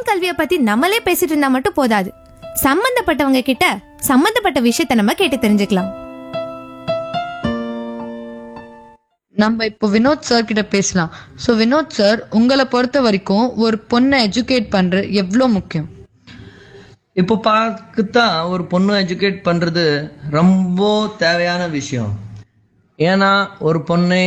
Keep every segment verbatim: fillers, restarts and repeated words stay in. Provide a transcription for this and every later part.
பெண் கல்வியை பத்தி நம்மளே பேசிட்டு இருந்தா மட்டும் போதாது, சம்பந்தப்பட்டவங்க கிட்ட சம்பந்தப்பட்ட விஷயத்த நம்ம கேட்டு தெரிஞ்சுக்கலாம். நம்ம இப்போ வினோத் சார் கிட்ட பேசலாம். ஸோ வினோத் சார், உங்களை பொறுத்த வரைக்கும் ஒரு பொண்ணை எஜுகேட் பண்ற எவ்வளோ முக்கியம்? இப்போ பார்க்குத்தான் ஒரு பொண்ணு எஜுகேட் பண்றது ரொம்ப தேவையான விஷயம். ஏன்னா ஒரு பொண்ணு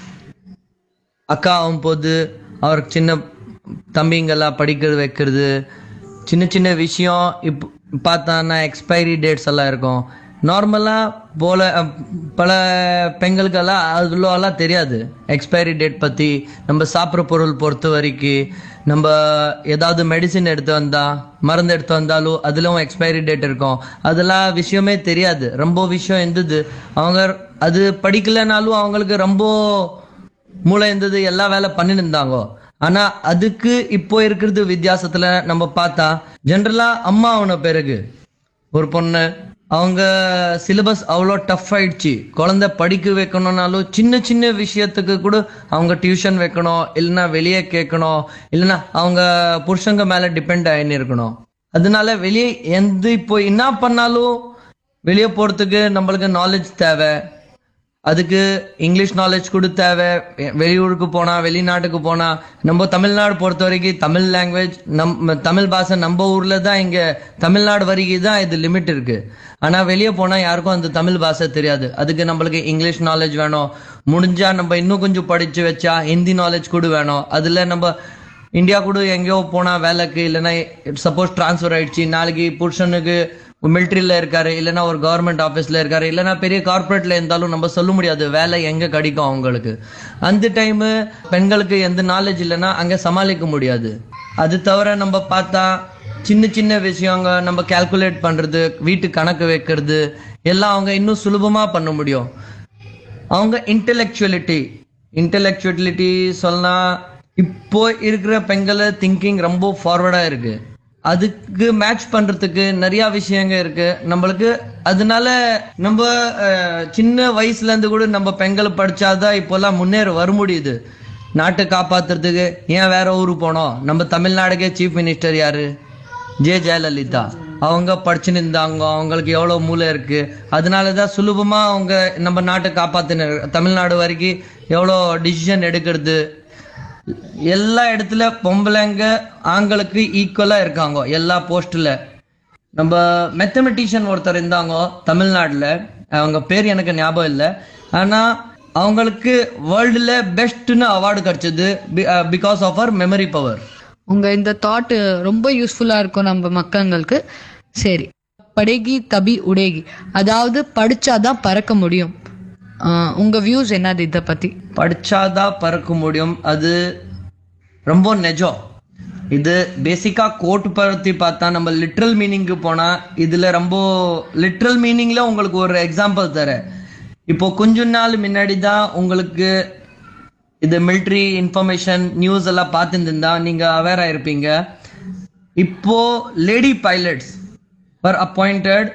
அக்கா ஆகும் போது அவருக்கு சின்ன தம்பிங்கெல்லாம் படிக்கிறது வைக்கிறது, சின்ன சின்ன விஷயம் இப்போ பார்த்தான்னா எக்ஸ்பைரி டேட்ஸ் எல்லாம் இருக்கும். நார்மலாக போல பல பெண்களுக்கெல்லாம் அதுலாம் தெரியாது எக்ஸ்பைரி டேட் பற்றி. நம்ம சாப்பிட்ற பொருள் பொறுத்த வரைக்கும், நம்ம ஏதாவது மெடிசின் எடுத்து வந்தா மருந்து எடுத்து வந்தாலும் அதுலவும் எக்ஸ்பைரி டேட் இருக்கும். அதெல்லாம் விஷயமே தெரியாது. ரொம்ப விஷயம் இருந்தது. அவங்க அது படிக்கலைனாலும் அவங்களுக்கு ரொம்ப மூளை இருந்தது, எல்லா வேலை பண்ணிட்டு இருந்தாங்க. ஆனா அதுக்கு இப்போ இருக்கிறது வித்தியாசத்துல நம்ம பார்த்தா, ஜென்ரலா அம்மா ஆன பிறகு ஒரு பொண்ணு அவங்க சிலபஸ் அவ்வளோ டஃப் ஆயிடுச்சு. குழந்தை படிக்க வைக்கணும்னாலும் சின்ன சின்ன விஷயத்துக்கு கூட அவங்க டியூஷன் வைக்கணும், இல்லைன்னா வெளியே கேட்கணும், இல்லைன்னா அவங்க புருஷங்க மேல டிபெண்ட் ஆயின்னு இருக்கணும். அதனால வெளியே எந்த இப்போ என்ன பண்ணாலும் வெளியே போறதுக்கு நம்மளுக்கு நாலேஜ் தேவை. அதுக்கு இங்கிலீஷ் நாலேஜ் கூட தேவை. வெளியூருக்கு போனா வெளிநாட்டுக்கு போனா, நம்ம தமிழ்நாடு பொறுத்த வரைக்கும் தமிழ் லாங்குவேஜ் நம் தமிழ் பாஷை நம்ம ஊர்ல தான், இங்க தமிழ்நாடு வரைக்கும் தான் இது லிமிட் இருக்கு. ஆனா வெளியே போனா யாருக்கும் அந்த தமிழ் பாஷை தெரியாது. அதுக்கு நம்மளுக்கு இங்கிலீஷ் நாலேஜ் வேணும். முடிஞ்சா நம்ம இன்னும் கொஞ்சம் படிச்சு வச்சா ஹிந்தி நாலேஜ் கூட வேணும். அதுல நம்ம இந்தியா கூட எங்கேயோ போனா வேலைக்கு, இல்லைன்னா சப்போஸ் டிரான்ஸ்ஃபர் ஆயிடுச்சு, நாளைக்கு புருஷனுக்கு மிலிட்ரியில இருக்காரு, இல்லைன்னா ஒரு கவர்மெண்ட் ஆஃபீஸ்ல இருக்காரு, இல்லைன்னா பெரிய கார்பரேட்ல இருந்தாலும் நம்ம சொல்ல முடியாது வேலை எங்க கிடைக்கும் அவங்களுக்கு. அந்த டைம் பெண்களுக்கு எந்த நாலேஜ் இல்லைன்னா அங்க சமாளிக்க முடியாது. அது தவிர நம்ம பார்த்தா சின்ன சின்ன விஷயங்க நம்ம கால்குலேட் பண்றது, வீட்டு கணக்கு வைக்கிறது எல்லாம் அவங்க இன்னும் சுலபமா பண்ண முடியும். அவங்க இன்டெலெக்சுவலிட்டி இன்டெலெக்சுவலிட்டி சொன்னா இப்போ இருக்கிற பெண்களை திங்கிங் ரொம்ப ஃபார்வர்டா இருக்கு. அதுக்கு மேட்ச் பண்றதுக்கு நிறைய விஷயங்க இருக்கு நம்மளுக்கு. அதனால நம்ம சின்ன வயசுல இருந்து கூட நம்ம பெண்கள் படிச்சாதான் இப்போல்லாம் முன்னேற வர முடியுது. நாட்டை காப்பாத்துறதுக்கு ஏன் வேற ஊருக்கு போனோம்? நம்ம தமிழ்நாடுக்கே சீஃப் மினிஸ்டர் யாரு? ஜெ ஜெயலலிதா. அவங்க படிச்சுன்னு இருந்தாங்க, அவங்களுக்கு எவ்வளவு மூளை இருக்கு. அதனாலதான் சுலபமா அவங்க நம்ம நாட்டை காப்பாத்தின. தமிழ்நாடு வரைக்கும் எவ்வளோ டிசிஷன் எடுக்கிறது, எல்லா இடத்துல பொம்பளைங்க ஆண்களுக்கு ஈக்குவலா இருக்காங்க எல்லா போஸ்ட்ல. நம்ம மேத்தமெட்டிஷியன் ஒருத்தர் இருந்தாங்க தமிழ்நாடுல, அவங்க பேர் எனக்கு ஞாபகம் இல்லை. ஆனா அவங்களுக்கு வேர்ல்டுல பெஸ்ட்னு அவார்டு கிடைச்சது because of our memory power. உங்க இந்த தாட் ரொம்ப யூஸ்ஃபுல்லா இருக்கும் நம்ம மக்களுக்கு. சரி, படேகி தபி உடேகி, அதாவது படிச்சாதான் பறக்க முடியும். உங்க வியூஸ் என்னது இதை பத்தி? படிச்சாதான் பறக்க முடியும், அது ரொம்ப நிஜம். இது பேசிக்கா கோட் பத்தி பார்த்தா நம்ம லிட்ரல் மீனிங்க்கு போனா இதுல ரொம்ப லிட்ரல் மீனிங்ல உங்களுக்கு ஒரு எக்ஸாம்பிள் தரேன். இப்போ கொஞ்ச நாள் முன்னாடி தான் உங்களுக்கு இது மிலிட்ரி இன்ஃபர்மேஷன் நியூஸ் எல்லாம் பார்த்துருந்தா நீங்க அவேர் ஆயிருப்பீங்க. இப்போ lady pilots are appointed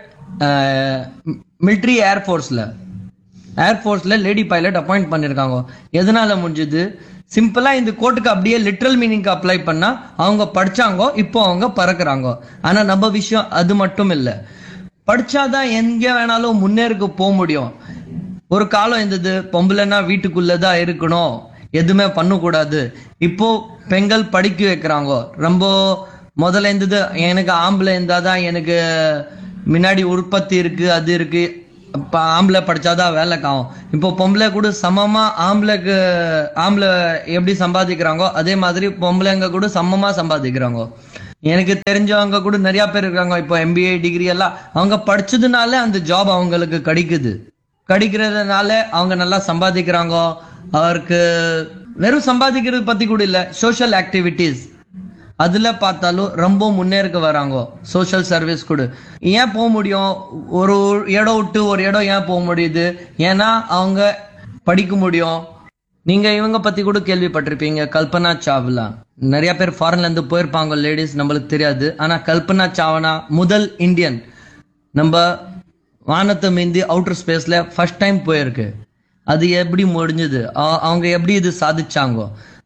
military ஏர்ஃபோர்ஸ்ல ஏர்ஃபோர்ஸ்ல lady pilot appoint பண்ணிருக்காங்க. எதனால முடிஞ்சது? சிம்பிளா இந்த கோட்டுக்கு அப்படியே லிட்ரல் மீனிங் அப்ளை பண்ணா அவங்க படிச்சாங்க, இப்போ அவங்க பறக்குறாங்க. ஆனா நம்ம விஷயம் அது மட்டும் இல்ல, படிச்சாதான் எங்க வேணாலும் முன்னேறுக்கு போக முடியும். ஒரு காலம் இருந்தது பொம்பளைன்னா வீட்டுக்குள்ளதான் இருக்கணும், எதுவுமே பண்ணக்கூடாது. இப்போ பெண்கள் படிக்க வைக்கிறாங்க. ரொம்ப முதல்ல இருந்தது எனக்கு ஆம்பளை இருந்தாதான் எனக்கு முன்னாடி உற்பத்தி இருக்கு, அது இருக்கு, இப்போ ஆம்பளை படிச்சாதான் வேலைக்கு ஆகும். இப்போ பொம்பளை கூட சமமா ஆம்பளைக்கு ஆம்பளை எப்படி சம்பாதிக்கிறாங்கோ அதே மாதிரி பொம்பளைங்க கூட சமமா சம்பாதிக்கிறாங்க. எனக்கு தெரிஞ்சவங்க கூட நிறைய பேர் இருக்காங்க. இப்போ எம்பிஏ டிகிரி எல்லாம் அவங்க படிச்சதுனால அந்த ஜாப் அவங்களுக்கு கிடைக்குது. கிடைக்கிறதுனால அவங்க நல்லா சம்பாதிக்கிறாங்க. அவருக்கு வெறும் சம்பாதிக்கிறது பத்தி கூட இல்ல, சோஷியல் ஆக்டிவிட்டிஸ் அதுல பார்த்தாலும் ரொம்ப முன்னேறுக்கு வராங்க. சோஷியல் சர்வீஸ் கூட ஏன் போக முடியும்? ஒரு இடம் விட்டு ஒரு இடம் ஏன் போக முடியுது? ஏன்னா அவங்க படிக்க முடியும். நீங்க இவங்க பத்தி கூட கேள்விப்பட்டிருப்பீங்க, கல்பனா சாவ்லா. நிறைய பேர் ஃபாரின்ல இருந்து போயிருப்பாங்க லேடிஸ், நம்மளுக்கு தெரியாது. ஆனா கல்பனா சாவ்லா முதல் இந்தியன் நம்ம வானத்தை மீந்தி அவுட்டர் ஸ்பேஸ்ல ஃபர்ஸ்ட் டைம் போயிருக்கு. அது எப்படி முடிஞ்சது? அவங்க எப்படி இது சாதிச்சாங்க?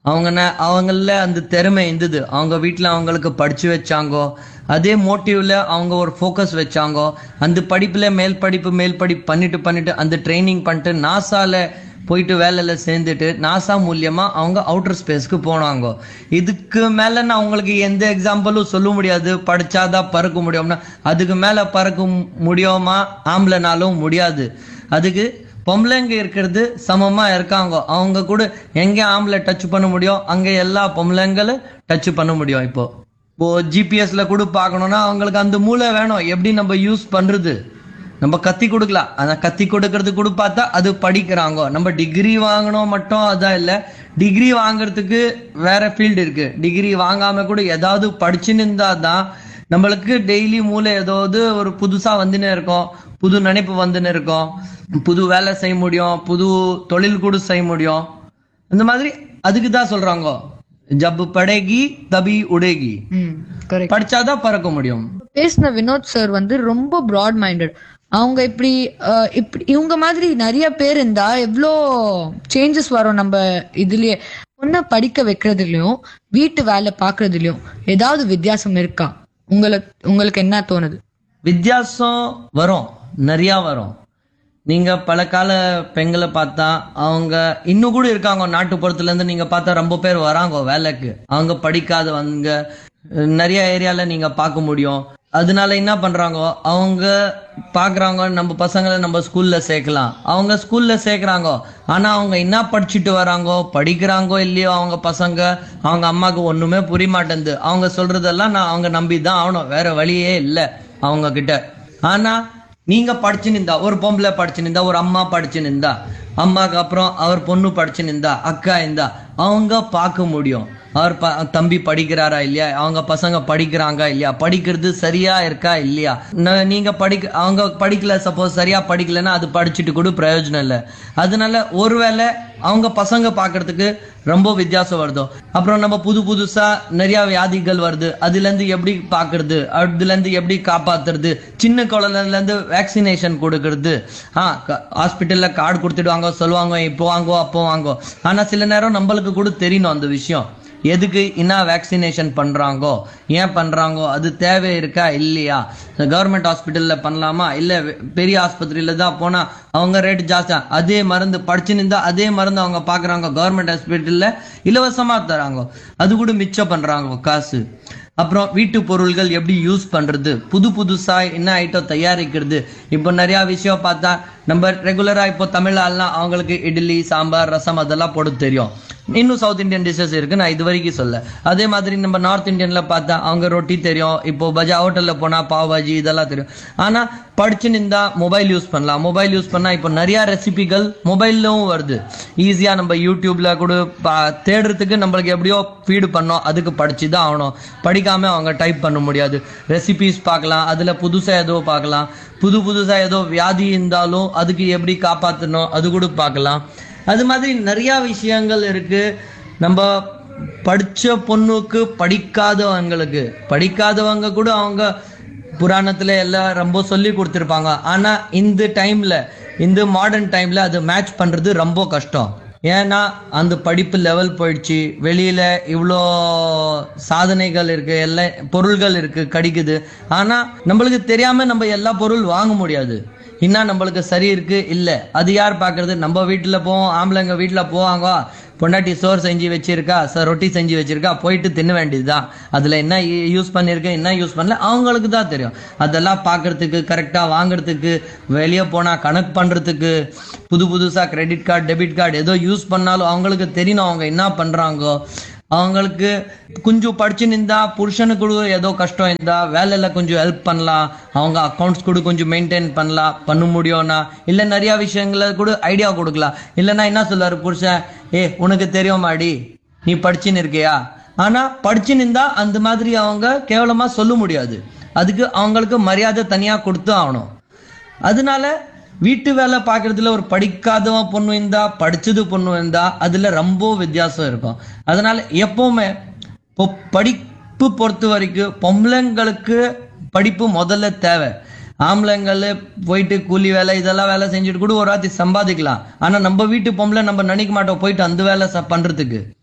அவங்க ந- அவங்கள அந்த திறமை இருந்தது, அவங்க வீட்டில் அவங்களுக்கு படிச்சு வச்சாங்கோ, அதே மோட்டிவ்ல அவங்க ஒரு ஃபோக்கஸ் வச்சாங்கோ, அந்த படிப்புல மேல் படிப்பு மேல் படிப்பு பண்ணிட்டு பண்ணிட்டு அந்த ட்ரைனிங் பண்ணிட்டு நாசால போயிட்டு வேலையில சேர்ந்துட்டு நாசா மூலியமா அவங்க அவுட்டர் ஸ்பேஸ்க்கு போனாங்க. இதுக்கு மேல நான் உங்களுக்கு எந்த எக்ஸாம்பிளும் சொல்ல முடியாது. படிச்சாதான் பறக்க முடியும்னா அதுக்கு மேல பறக்க முடியுமா? ஆம்பளைனாலும் முடியாது. அதுக்கு பொம்பளைங்க இருக்கிறது சமமா இருக்காங்க. அவங்க கூட எங்க ஆம்பளை டச் பண்ண முடியும், அங்க எல்லா பொம்பளைங்களும் டச் பண்ண முடியும். இப்போ இப்போ ஜிபிஎஸ்ல கூட பார்க்கணும்னா அவங்களுக்கு அந்த மூளை வேணும். எப்படி நம்ம யூஸ் பண்றது, நம்ம கத்தி கொடுக்கலாம். ஆனா கத்தி கொடுக்கறது கூட பார்த்தா அது படிக்கிறாங்க. நம்ம டிகிரி வாங்கணும் மட்டும் அதான் இல்லை, டிகிரி வாங்குறதுக்கு வேற ஃபீல்டு இருக்கு. டிகிரி வாங்காம கூட ஏதாவது படிச்சுன்னு இருந்தா தான் நம்மளுக்கு டெய்லி மூளை ஏதாவது ஒரு புதுசா வந்துன்னு இருக்கும், புது நினைப்பு வந்துன்னு இருக்கும், புது வேலை செய்ய முடியும், புது தொழில் கூட செய்ய முடியும். இந்த மாதிரி அதுக்கு தான் சொல்றாங்க, ஜப் படேகி தபி உடேகி, ம் கரெக்ட். படிச்சாதான் பறக்க முடியும். பேசின வினோத் சார் வந்து ரொம்ப ப்ராட் மைண்டட். அவங்க இப்படி அஹ், இப்படி இவங்க மாதிரி நிறைய பேர் இருந்தா எவ்வளோ சேஞ்சஸ் வரும் நம்ம இதுலயே. பொண்ணை படிக்க வைக்கிறதுலயும் வீட்டு வேலை பாக்குறதுலயும் ஏதாவது வித்தியாசம் இருக்கா? உங்களுக்கு உங்களுக்கு என்ன தோணுது? வித்தியாசம் வரும், நிறைய வரும். நீங்க பல கால பெண்களை பார்த்தா அவங்க இன்னும் கூட இருக்காங்க. நாட்டுப்புறத்துல இருந்து நீங்க பார்த்தா ரொம்ப பேர் வராங்க வேலைக்கு, அவங்க படிக்காதவங்க நிறைய ஏரியால நீங்க பார்க்க முடியும். அதனால என்ன பண்றாங்க, அவங்க பாக்குறாங்க நம்ம பசங்களை நம்ம ஸ்கூல்ல சேர்க்கலாம். அவங்க ஸ்கூல்ல சேர்க்கறாங்க, ஆனா அவங்க என்ன படிச்சுட்டு வராங்கோ, படிக்கிறாங்கோ இல்லையோ அவங்க பசங்க, அவங்க அம்மாக்கு ஒண்ணுமே புரிய மாட்டேங்குது. அவங்க சொல்றதெல்லாம் நான் அவங்க நம்பி தான் ஆகணும், வேற வழியே இல்லை அவங்க கிட்ட. ஆனா நீங்க படிச்சு நின்றா, ஒரு பொம்பளை படிச்சு நின்றா, ஒரு அம்மா படிச்சு நின்றா, அம்மாக்கு அப்புறம் அவர் பொண்ணு படிச்சு நின்றா, அக்கா இருந்தா, அவங்க பார்க்க முடியும் அவர் ப தம்பி படிக்கிறாரா இல்லையா, அவங்க பசங்க படிக்கிறாங்க இல்லையா, படிக்கிறது சரியா இருக்கா இல்லையா. ந- நீங்க படிக்க அவங்க படிக்கல, சப்போஸ் சரியா படிக்கலன்னா அது படிச்சுட்டு கூட பிரயோஜனம் இல்லை. அதனால ஒருவேளை அவங்க பசங்க பார்க்கறதுக்கு ரொம்ப வித்தியாசம் வருதோ. அப்புறம் நம்ம புது புதுசா நிறைய வியாதிகள் வருது, அதுல இருந்து எப்படி பாக்குறது, அதுல இருந்து எப்படி காப்பாத்துறது, சின்ன குழந்தைல இருந்து வேக்சினேஷன் கொடுக்கறது. ஆ ஹாஸ்பிட்டல்ல கார்டு கொடுத்துடுவாங்க, சொல்லுவாங்க இப்போ வாங்கோ அப்போ வாங்கோ. ஆனா சில நேரம் நம்மளுக்கு கூட தெரியணும் அந்த விஷயம், எதுக்கு என்ன வேக்சினேஷன் பண்றாங்கோ, ஏன் பண்றாங்கோ, அது தேவை இருக்கா இல்லையா, கவர்மெண்ட் ஹாஸ்பிட்டல்ல பண்ணலாமா இல்ல வெ- பெரிய ஆஸ்பத்திரியில தான் போனா அவங்க ரேட் ஜாஸ்தியா, அதே மருந்து படிச்சு நின்றா அதே மருந்து அவங்க பாக்குறாங்க கவர்மெண்ட் ஹாஸ்பிட்டல்ல இலவசமா தராங்க, அது கூட மிச்சம் பண்றாங்க காசு. அப்புறம் வீட்டு பொருள்கள் எப்படி யூஸ் பண்றது, புது புதுசா என்ன ஐட்டம் தயாரிக்கிறது. இப்போ நிறைய விஷயம் பார்த்தா நம்ம ரெகுலரா இப்போ தமிழ் ஆள்னா அவங்களுக்கு இட்லி சாம்பார் ரசம் அதெல்லாம் போட தெரியும். இன்னும் சவுத் இந்தியன் டிஷஸ் இருக்கு, நான் இது வரைக்கும் சொல்ல. அதே மாதிரி நம்ம நார்த் இந்தியன்ல பார்த்தா அவங்க ரொட்டி தெரியும், இப்போ பஜா ஹோட்டல்ல போனா பாவ் பாஜி இதெல்லாம் தெரியும். ஆனா படிச்சு நின்றா மொபைல் யூஸ் பண்ணலாம். மொபைல் யூஸ் பண்ணா இப்போ நிறைய ரெசிபிகள் மொபைல்லும் வருது. ஈஸியா நம்ம யூடியூப்ல கூட பா- தேடுறதுக்கு நம்மளுக்கு எப்படியோ ஃபீடு பண்ணோம், அதுக்கு படிச்சு தான் ஆகணும். படிக்காம அவங்க டைப் பண்ண முடியாது. ரெசிபிஸ் பார்க்கலாம், அதுல புதுசா ஏதோ பார்க்கலாம், புது புதுசா ஏதோ வியாதி இருந்தாலும் அதுக்கு எப்படி காப்பாற்றணும் அது கூட பார்க்கலாம். அது மாதிரி நிறைய விஷயங்கள் இருக்கு. நம்ம படிச்ச பொண்ணுக்கு படிக்காதவங்களுக்கு, படிக்காதவங்க கூட அவங்க புராணத்துல எல்லாம் ரொம்ப சொல்லி கொடுத்துருப்பாங்க. ஆனா இந்த டைம்ல, இந்த மாடர்ன் டைம்ல அது மேட்ச் பண்றது ரொம்ப கஷ்டம். ஏன்னா அந்த படிப்பு லெவல் போயிடுச்சு, வெளியில இவ்வளோ சாதனைகள் இருக்கு, எல்லா பொருள்கள் இருக்கு கிடைக்குது. ஆனா நம்மளுக்கு தெரியாம நம்ம எல்லா பொருள் வாங்க முடியாது. என்ன நம்மளுக்கு சரி இருக்கு இல்ல அது யார் பாக்குறது? நம்ம வீட்டுல போவோம், ஆம்பளைங்க வீட்டுல போவாங்க, பொண்டாட்டி சோறு செஞ்சு வச்சிருக்கா, சார் ரொட்டி செஞ்சு வச்சிருக்கா, போயிட்டு தின்ன வேண்டியதுதான். அதுல என்ன யூஸ் பண்ணிருக்கேன் என்ன யூஸ் பண்ணல அவங்களுக்கு தான் தெரியும். அதெல்லாம் பாக்குறதுக்கு, கரெக்டா வாங்குறதுக்கு, வெளியே போனா கணக்கு பண்றதுக்கு, புது புதுசா கிரெடிட் கார்டு டெபிட் கார்டு ஏதோ யூஸ் பண்ணாலும் அவங்களுக்கு தெரியணும் அவங்க என்ன பண்றாங்க. அவங்களுக்கு கொஞ்சம் படிச்சு நின்றா புருஷனுக்கு கூட ஏதோ கஷ்டம் இருந்தா வேலையில கொஞ்சம் ஹெல்ப் பண்ணலாம், அவங்க அக்கௌண்ட்ஸ் கூட கொஞ்சம் மெயின்டைன் பண்ணலாம், பண்ண முடியும்னா இல்ல நிறைய விஷயங்கள கூட ஐடியா கொடுக்கலாம். இல்லைன்னா என்ன சொல்லுவாரு புருஷன், ஏ உனக்கு தெரியுமாடி நீ படிச்சுன்னு இருக்கியா. ஆனா படிச்சு நின்றா அந்த மாதிரி அவங்க கேவலமா சொல்ல முடியாது. அதுக்கு அவங்களுக்கு மரியாதை தனியா கொடுத்து ஆகணும். அதனால வீட்டு வேலை பார்க்கறதுல ஒரு படிக்காதவன் பொண்ணு இருந்தா படிச்சது பொண்ணு இருந்தா அதுல ரொம்ப வித்தியாசம் இருக்கும். அதனால எப்பவுமே இப்போ படிப்பு பொறுத்த வரைக்கும் பொம்பளைங்களுக்கு படிப்பு முதல்ல தேவை. ஆம்பளைங்கள் போயிட்டு கூலி வேலை இதெல்லாம் வேலை செஞ்சுட்டு கூட ஒரு ராத்தி சம்பாதிக்கலாம். ஆனா நம்ம வீட்டு பொம்பளை நம்ம நினைக்க மாட்டோம் போயிட்டு அந்த வேலை ச- பண்றதுக்கு.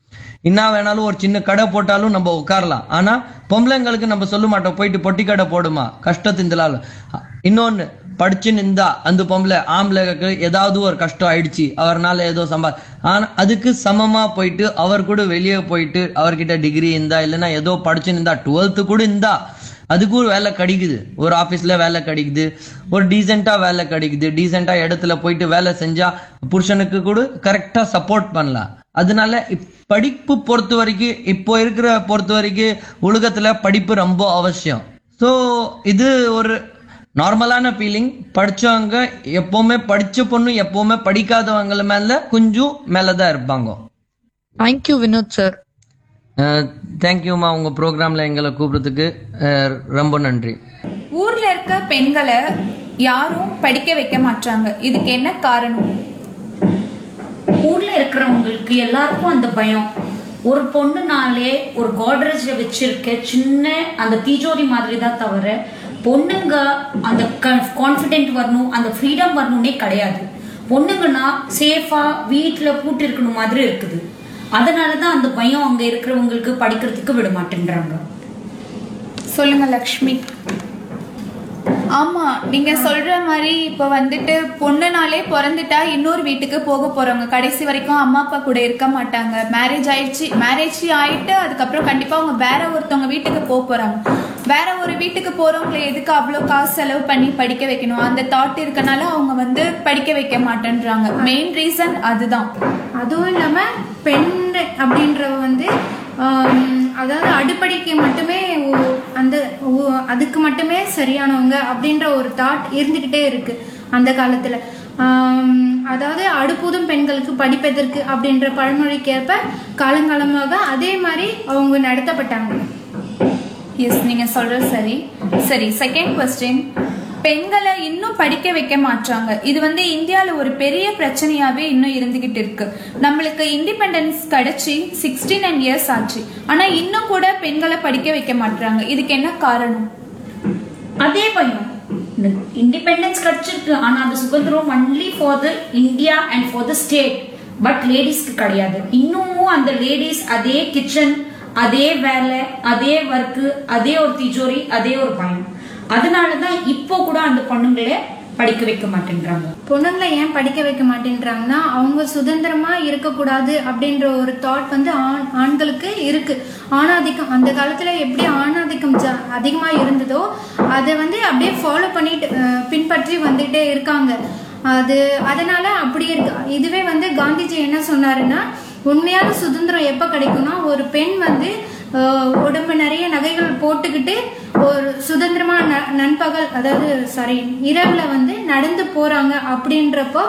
என்ன வேணாலும் ஒரு சின்ன கடை போட்டாலும் நம்ம உட்காரலாம். ஆனா பொம்பளைங்களுக்கு நம்ம சொல்ல மாட்டோம் போயிட்டு பொட்டி கடை போடுமா கஷ்டத்தினால. இன்னொன்னு படிச்சுன்னு இருந்தா அந்த பொம்பளை ஆம்பளைக்கு ஏதாவது ஒரு கஷ்டம் ஆயிடுச்சு அவர்னால ஏதோ சம்பா ஆனா அதுக்கு சமமா போயிட்டு அவர் கூட வெளியே போயிட்டு அவர்கிட்ட டிகிரி இருந்தா இல்லைன்னா ஏதோ படிச்சுன்னு இருந்தா டுவெல்த்து கூட இருந்தா அதுக்கு ஒரு வேலை கிடைக்குது, ஒரு ஆபீஸ்ல வேலை கிடைக்குது, ஒரு டீசெண்டா வேலை கிடைக்குது, டீசெண்டா இடத்துல போயிட்டு வேலை செஞ்சா புருஷனுக்கு கூட கரெக்டா சப்போர்ட் பண்ணலாம். அதனால படிப்பு பொறுத்த வரைக்கும் இப்போ இருக்கிற பொறுத்த வரைக்கும் உலகத்துல படிப்பு ரொம்ப அவசியம். ஸோ இது ஒரு நார்மலான ஃபீலிங். படிச்சவங்க எப்பவுமே படிச்ச பொண்ணு எப்பவுமே படிக்காதவங்கள மேல கொஞ்சம் மேலதான் இருப்பாங்க. Thank you Vinod sir. தேங்க்யூமா உங்க ப்ரோக்ராம்ல எங்களை கூப்பிடுறதுக்கு ரொம்ப நன்றி. ஊர்ல இருக்க பெண்களை யாரும் படிக்க வைக்க மாட்டாங்க, இதுக்கு என்ன காரணம்? ஊர்ல இருக்கிறவங்களுக்கு எல்லாருக்கும் அந்த பயம். ஒரு பொண்ணுனாலே ஒரு கோட்ரேஜ்ல வச்சிருக்க சின்ன அந்த தீஜோரி மாதிரி தான் தவிர பொண்ணுங்க அந்த கான்பிடென்ட் வரணும் அந்த ஃப்ரீடம் வரணும்னே கிடையாது. பொண்ணுங்கன்னா சேஃபா வீட்டுல பூட்டு இருக்கணும் மாதிரி இருக்குது. அதனாலதான் அந்த பயம் அங்க இருக்கிறவங்களுக்கு படிக்கிறதுக்கு விட மாட்டேன்றாங்க. சொல்லுங்க லக்ஷ்மி. ஆமா, நீங்க சொல்ற மாதிரி இப்ப வந்துட்டு பொண்ணுனாலே பிறந்துட்டா இன்னொரு வீட்டுக்கு போக போறவங்க, கடைசி வரைக்கும் அம்மா அப்பா கூட இருக்க மாட்டாங்க. மேரேஜ் ஆயிடுச்சு, மேரேஜ் ஆயிட்டு அதுக்கப்புறம் கண்டிப்பா அவங்க வேற ஒருத்தவங்க வீட்டுக்கு போக போறாங்க. வேற ஒரு வீட்டுக்கு போறவங்களை எதுக்கு அவ்வளவு காசு செலவு பண்ணி படிக்க வைக்கணும் அந்த தாட் இருக்கனால அவங்க வந்து படிக்க வைக்க மாட்டேன்றாங்க. மெயின் ரீசன் அதுதான். அதுவும் இல்லாம பெண் அப்படின்றவ வந்து அதாவது அடிப்படைக்கு மட்டுமே அந்த அதுக்கு மட்டுமே சரியானவங்க அப்படின்ற ஒரு தாட் இருந்துகிட்டே இருக்கு அந்த காலத்துல. அதாவது அடுப்பூதும் பெண்களுக்கு படிப்பதற்கு அப்படின்ற பழமொழிக்கேற்ப காலங்காலமாக அதே மாதிரி அவங்க நடத்தப்பட்டாங்க. எஸ், நீங்க சொல்றது சரி. சரி, செகண்ட் கொஸ்டின். பெண்களை இன்னும் படிக்க வைக்க மாட்டாங்க, இது வந்து இந்தியால ஒரு பெரிய பிரச்சனையாவே இன்னும் இருந்துகிட்டு இருக்கு. நம்மளுக்கு இண்டிபெண்டன்ஸ் கிடைச்சி சிக்ஸ்டி நைன் இயர்ஸ் ஆச்சு, ஆனா இன்னும் கூட பெண்களை படிக்க வைக்க மாட்டாங்க, இதுக்கு என்ன காரணம்? அதே பயம். இண்டிபெண்டன்ஸ் கிடைச்சிருக்கு, ஆனா அந்த சுதந்திரம் only for the India and for the state, but லேடிஸ்க்கு கிடையாது. இன்னமும் அந்த லேடிஸ் அதே கிச்சன், அதே வேலை, அதே ஒர்க்கு, அதே ஒரு திஜோரி, அதே ஒரு பயம். அதனாலதான் இப்போ கூட அந்த பொண்ணுங்களே படிக்க வைக்க மாட்டேன்றாங்க. பொண்ணுங்களை ஏன் படிக்க வைக்க மாட்டேன்றாங்கன்னா அவங்க சுதந்திரமா இருக்கக்கூடாது அப்படின்ற ஒரு தாட் வந்து ஆண் ஆண்களுக்கு இருக்கு. ஆணாதிக்கம் அந்த காலத்துல எப்படி ஆணாதிக்கம் அதிகமா இருந்ததோ அதை வந்து அப்படியே ஃபாலோ பண்ணிட்டு பின்பற்றி வந்துட்டே இருக்காங்க. அது அதனால அப்படி இருக்கு. இதுவே வந்து காந்திஜி என்ன சொன்னாருன்னா, உண்மையான சுதந்திரம் எப்ப கிடைக்கும்னா ஒரு பெண் வந்து உடம்பு நிறைய நகைகள் போட்டுக்கிட்டு ஒரு சுதந்திரமா நண்பகல் அதாவது சாரி இரவுல வந்து நடந்து போறாங்க அப்படின்றப்போ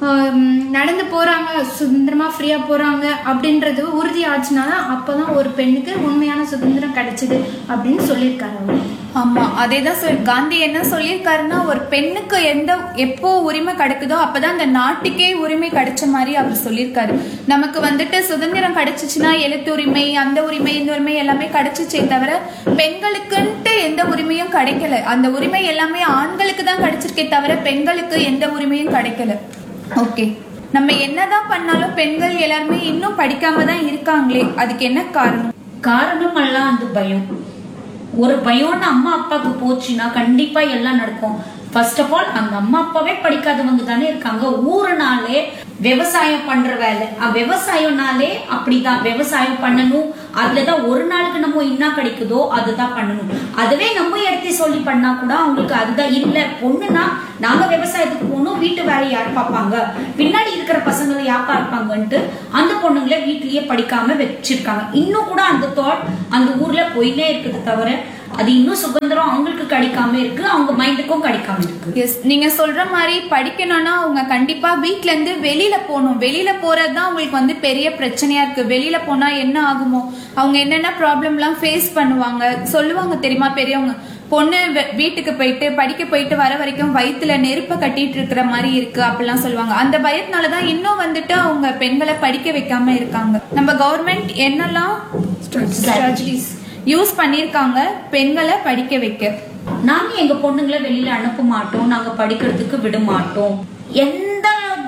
நடந்து போறாங்க சுதந்திரமா ஃப்ரீயா போறாங்க அப்படின்றது உறுதி ஆச்சுனாதான் அப்பதான் ஒரு பெண்ணுக்கு உண்மையான சுதந்திரம் கிடைச்சது அப்படின்னு சொல்லியிருக்காரு அவர். ஆமா, அதேதான் சொல் காந்தி என்ன சொல்லியிருக்காருன்னா, ஒரு பெண்ணுக்கு எந்த எப்போ உரிமை கிடைக்குதோ அப்பதான் அந்த நாட்டுக்கே உரிமை கிடைச்ச மாதிரி அவர் சொல்லியிருக்காரு. நமக்கு வந்துட்டு சுதந்திரம் கிடைச்சிச்சுன்னா எழுத்து உரிமை, அந்த உரிமை, இந்த உரிமை எல்லாமே கிடைச்சிச்சே தவிர பெண்களுக்குன்ட்டு எந்த உரிமையும் கிடைக்கல. அந்த உரிமை எல்லாமே ஆண்களுக்கு தான் கிடைச்சிருக்கே தவிர பெண்களுக்கு எந்த உரிமையும் கிடைக்கல. ஓகே, நம்ம என்னதான் பண்ணாலும் பெண்கள் எல்லாருமே இன்னும் படிக்காம தான் இருக்காங்களே, அதுக்கு என்ன காரணம்? காரணம் எல்லாம் அந்த பயம். ஒரு பயம்னு அம்மா அப்பாவுக்கு போச்சுன்னா கண்டிப்பா எல்லாம் நடக்கும். ஃபர்ஸ்ட் ஆஃப் ஆல் அந்த அம்மா அப்பாவே படிக்காதவங்க தானே இருக்காங்க. ஊருனாலே விவசாயம் பண்ற வேலை, விவசாயம்னாலே அப்படிதான் விவசாயம் பண்ணணும். அதுலதான் ஒரு நாளுக்கு நம்ம என்ன கிடைக்குதோ அதுதான் பண்ணணும். அதுவே நம்ம இடத்தை சொல்லி பண்ணா கூட அவங்களுக்கு அதுதான் இல்ல. பொண்ணுனா நாங்க விவசாயத்துக்கு போகணும், வீட்டு வேலையை யார் பார்ப்பாங்க, பின்னாடி இருக்கிற பசங்களை யார் பார்ப்பாங்கன்ட்டு அந்த பொண்ணுங்களை வீட்லயே படிக்காம வச்சிருக்காங்க. இன்னும் கூட அந்த தாட் அந்த ஊர்ல போயினே இருக்குது தவிர அது இன்னும் சுதந்திரம் அவங்களுக்கு கிடைக்காம இருக்கு, அவங்க மைண்டுக்கும் கிடைக்காம இருக்கு. எஸ், நீங்க சொல்ற மாதிரி படிக்கணும்னா அவங்க கண்டிப்பா வீட்ல இருந்து வெளியில போகணும். வெளியில போறதுதான் அவங்களுக்கு வந்து பெரிய பிரச்சனையா இருக்கு. வெளியில போனா என்ன ஆகுமோ, அவங்க என்னென்ன ப்ராப்ளம் எல்லாம் ஃபேஸ் பண்ணுவாங்க சொல்லுவாங்க தெரியுமா பெரியவங்க. பொண்ணு வீட்டுக்கு போயிட்டு படிக்க போயிட்டு வர வரைக்கும் வயிற்றுல நெருப்ப கட்டிட்டு இருக்கிற மாதிரி இருக்கு அப்படிலாம் சொல்லுவாங்க. அந்த பயத்தினாலதான் இன்னும் வந்துட்டு அவங்க பெண்களை படிக்க வைக்காம இருக்காங்க. நம்ம கவர்மெண்ட் என்னெல்லாம் ஸ்ட்ராட்டஜிஸ் யூஸ் பண்ணிருக்காங்க பெண்களை படிக்க வைக்க. நாங்க எங்க பொண்ணுங்களை வெளியில அனுப்ப மாட்டோம், நாங்க படிக்கிறதுக்கு விட மாட்டோம். எந்த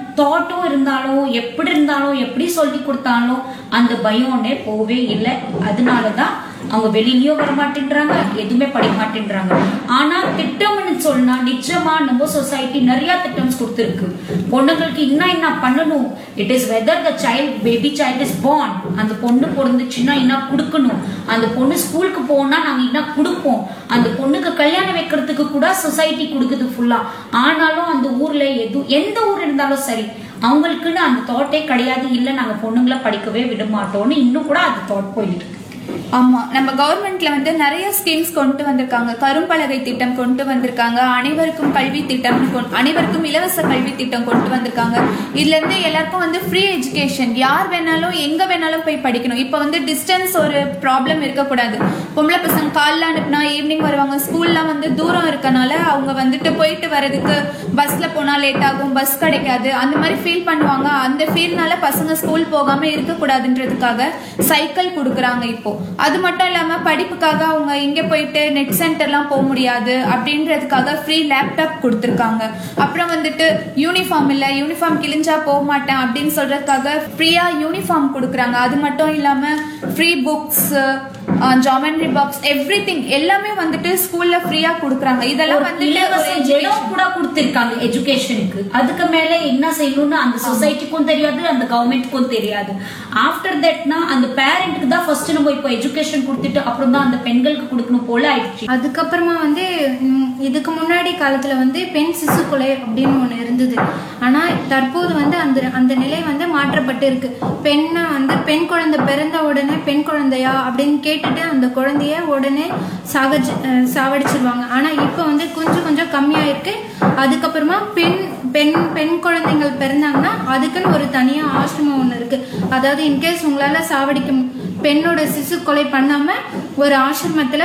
தாட்டும் இருந்தாலும் எப்படி இருந்தாலும் எப்படி சொல்லி கொடுத்தாலும் அந்த பயம்னே போவே இல்லை. அதனாலதான் அவங்க வெளியிலயும் வர மாட்டேன்றாங்க, எதுவுமே படிக்க மாட்டேன்றாங்க. ஆனா திட்டம்னு சொன்னா நிச்சயமா நம்ம சொசைட்டி நிறைய திட்டம்ஸ் கொடுத்துருக்கு. பொண்ணுங்களுக்கு இன்னும் என்ன பண்ணணும், it is whether the child baby child is born, அந்த பொண்ணு பிறந்துச்சுன்னா என்ன கொடுக்கணும், அந்த பொண்ணு ஸ்கூலுக்கு போனா நாங்க என்ன கொடுப்போம், அந்த பொண்ணுக்கு கல்யாணம் வைக்கிறதுக்கு கூட சொசைட்டி கொடுக்குது ஃபுல்லா. ஆனாலும் அந்த ஊர்ல எது எந்த ஊர் இருந்தாலும் சரி அவங்களுக்குன்னு அந்த தாட்டே கிடையாது. இல்ல நாங்க பொண்ணுங்களை படிக்கவே விட மாட்டோம்னு இன்னும் கூட அந்த தாட் போயிட்டு இருக்கு. ஆமா, நம்ம கவர்மெண்ட்ல வந்து நிறைய ஸ்கீம்ஸ் கொண்டு வந்திருக்காங்க. கரும்பலகை திட்டம் கொண்டு வந்திருக்காங்க, அனைவருக்கும் கல்வி திட்டம், அனைவருக்கும் இலவச கல்வி திட்டம் கொண்டு வந்திருக்காங்க. இதுல இருந்து எல்லாருக்கும் வந்து ஃப்ரீ எஜுகேஷன், யார் வேணாலும் எங்க வேணாலும் போய் படிக்கணும். இப்ப வந்து டிஸ்டன்ஸ் ஒரு ப்ராப்ளம் இருக்கக்கூடாது. பொம்பளை பசங்க காலைல அனுப்புனா ஈவினிங் வருவாங்க, ஸ்கூல்லாம் வந்து தூரம் இருக்கனால அவங்க வந்துட்டு போயிட்டு வர்றதுக்கு பஸ்ல போனா லேட் ஆகும், பஸ் கிடைக்காது, அந்த மாதிரி ஃபீல் பண்ணுவாங்க. அந்த ஃபீல்னால பசங்க ஸ்கூல் போகாம இருக்கக்கூடாதுன்றதுக்காக சைக்கிள் கொடுக்குறாங்க இப்போ. அது மட்டும் இல்லாம படிப்புக்காக அவங்க இங்க போயிட்டு நெட் சென்டர்லாம் போக முடியாது அப்படின்றதுக்காக ஃப்ரீ லேப்டாப் கொடுத்துருக்காங்க. அப்புறம் வந்துட்டு யூனிஃபார்ம் இல்ல, யூனிஃபார்ம் கிழிஞ்சா போக மாட்டேன் அப்படின்னு சொல்றதுக்காக ஃப்ரீயா யூனிஃபார்ம் கொடுக்குறாங்க. அது மட்டும் இல்லாம free books, geometry box, everything எல்லாமே வந்துட்டு ஸ்கூல்ல ஃப்ரீயா கொடுக்குறாங்க. இதெல்லாம் வந்து இடம் கூட கொடுத்திருக்காங்க எஜுகேஷனுக்கு. அதுக்கு மேல என்ன செய்யணும்னு அந்த சொசைட்டிக்கும் தெரியாது, அந்த கவர்மெண்ட்டுக்கும் தெரியாது. ஆஃப்டர் தட்னா அந்த பேரண்ட்க்கு தான் ஃபர்ஸ்ட் நம்ம இப்போ எஜுகேஷன் கொடுத்துட்டு அப்புறம் தான் அந்த பெண்களுக்கு கொடுக்கணும் போல ஆயிடுச்சு. அதுக்கப்புறமா வந்து இதுக்கு முன்னாடி காலத்துல வந்து பெண் சிசு கொலை அப்படின்னு ஒண்ணு இருந்தது. ஆனா தற்போது வந்து அந்த அந்த நிலை வந்து மாற்றப்பட்டு இருக்கு. பெண்ணை வந்து பெண் குழந்தை பிறந்த உடனே பெண் குழந்தையா அப்படின்னு கேட்டுட்டு அந்த குழந்தைய உடனே சாகடிச்சு சாவடிச்சிருவாங்க. ஆனா இப்ப வந்து கொஞ்சம் கொஞ்சம் கம்மியா இருக்கு. அதுக்கப்புறமா பெண் பெண் பெண் குழந்தைகள் பிறந்தாங்கன்னா அதுக்குன்னு ஒரு தனியா ஆசிரமம் ஒண்ணு இருக்கு. அதாவது இன்கேஸ் உங்களால சாவடிக்க பெண்ணோட சிசு கொலை பண்ணாம ஒரு ஆசிரமத்துல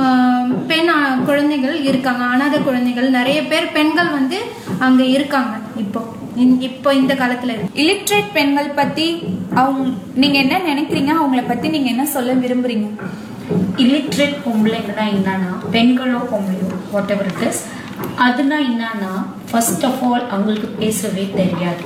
பெண் குழந்தைகள் இருக்காங்க, அனாதை குழந்தைகள் நிறைய பேர் பெண்கள் வந்து அங்க இருக்காங்க. இப்போ இப்போ இந்த காலத்துல இல்லிட்ரேட் பெண்கள் பத்தி அவங்க நீங்க என்ன நினைக்கிறீங்க, அவங்கள பத்தி நீங்க என்ன சொல்ல விரும்புறீங்க? இல்லிட்ரேட் பொம்பளைங்கன்னா என்னன்னா, பெண்களோ பொம்பளையோ வாட் எவர் இட் இஸ், அதுனா என்னன்னா ஃபர்ஸ்ட் ஆஃப் ஆல் அவங்களுக்கு பேசவே தெரியாது.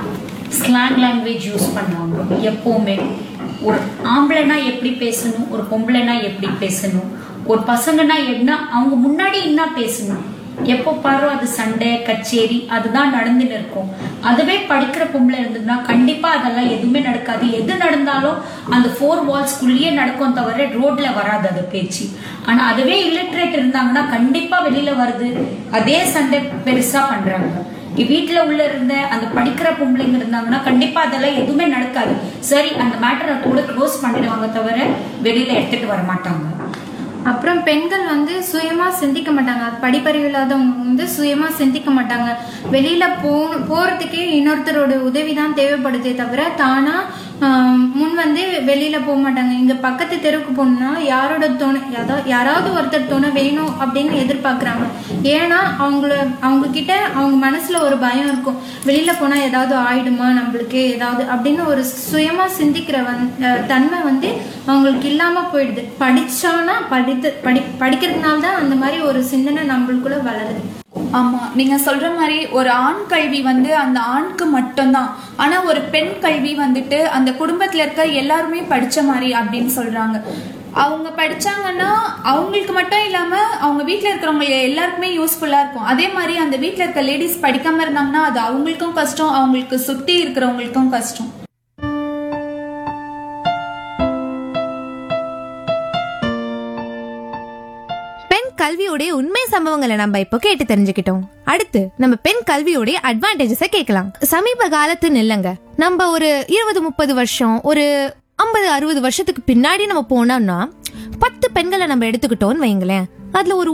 ஸ்லாங் லாங்குவேஜ் யூஸ் பண்ணுவாங்க எப்பவுமே. ஒரு ஆம்பளைனா எப்படி பேசணும், ஒரு பொம்பளைனா எப்படி பேசணும், ஒரு பசங்கன்னா என்ன அவங்க முன்னாடி என்ன பேசணும், எப்போ பாரு அது சண்டை கச்சேரி அதுதான் நடந்துட்டு இருக்கும். அதுவே படிக்கிற பொம்பளை இருந்ததுன்னா கண்டிப்பா அதெல்லாம் எதுவுமே நடக்காது. எது நடந்தாலும் அந்த ஃபோர் வால்ஸ்குள்ளேயே நடக்கும் தவிர ரோட்ல வராது அது பேச்சு. ஆனா அதுவே இல்லிட்ரேட் இருந்தாங்கன்னா கண்டிப்பா வெளியில வருது, அதே சண்டை பெருசா பண்றாங்க. வீட்டுல உள்ள இருந்த அந்த படிக்கிற பொம்பளைங்க இருந்தாங்கன்னா கண்டிப்பா அதெல்லாம் எதுவுமே நடக்காது. சரி அந்த மேட்டரை கூட க்ளோஸ் பண்ணிடுவாங்க தவிர வெளியில எடுத்துட்டு வர மாட்டாங்க. அப்புறம் பெண்கள் வந்து சுயமா சிந்திக்க மாட்டாங்க. படிப்பறிவு இல்லாதவங்க வந்து சுயமா சிந்திக்க மாட்டாங்க. வெளியில போ போறதுக்கே இன்னொருத்தரோட உதவிதான் தேவைப்படுதே தவிர தானா முன் வந்து வெளியில போக மாட்டாங்க. இங்க பக்கத்து தெருவுக்கு போனா யாரோட துணை யாராவது ஒருத்தர் துணை வேணும் அப்படின்னு எதிர்பார்க்கறாங்க. ஏன்னா அவங்கள அவங்க கிட்ட அவங்க மனசுல ஒரு பயம் இருக்கும், வெளியில போனா ஏதாவது ஆயிடுமா நம்மளுக்கு ஏதாவது அப்படின்னு ஒரு சுயமா சிந்திக்கிற தன்மை வந்து அவங்களுக்கு இல்லாம போயிடுது. படிச்சானா படித்து படி படிக்கிறதுனால தான் அந்த மாதிரி ஒரு சிந்தனை நம்மளுக்குள்ள வளருது. ஆமா, நீங்க சொல்ற மாதிரி ஒரு ஆண் கல்வி வந்து அந்த ஆணுக்கு மட்டும்தான். ஆனா ஒரு பெண் கல்வி வந்துட்டு அந்த குடும்பத்துல இருக்க எல்லாருமே படிச்ச மாதிரி அப்படின்னு சொல்றாங்க. அவங்க படிச்சாங்கன்னா அவங்களுக்கு மட்டும் இல்லாம அவங்க வீட்டுல இருக்கிறவங்க எல்லாருக்குமே யூஸ்ஃபுல்லா இருக்கும். அதே மாதிரி அந்த வீட்டுல இருக்க லேடிஸ் படிக்காம இருந்தாங்கன்னா அது அவங்களுக்கும் கஷ்டம், அவங்களுக்கு சுத்தி இருக்கிறவங்களுக்கும் கஷ்டம். கல்வியோடைய உண்மை சம்பவங்களை நம்ம இப்போ கேட்டு தெரிஞ்சுக்கிட்டோம். அடுத்து நம்ம பெண் கல்வியோடைய அட்வான்டேஜஸை கேட்கலாம். சமீப காலத்து நிலங்க நம்ம ஒரு இருபது முப்பது வருஷம் ஒரு ஐம்பது அறுபது வருஷத்துக்கு பின்னாடி நம்ம போனோம்னா பத்து பெண்களை நம்ம எடுத்துக்கிட்டோம்னு வைங்களேன், அதுல ஒரு